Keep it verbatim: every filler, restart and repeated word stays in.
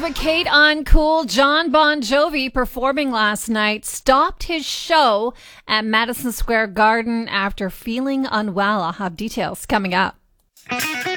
with Kate on Cool. John Bon Jovi, performing last night, stopped his show at Madison Square Garden after feeling unwell. I'll have details coming up.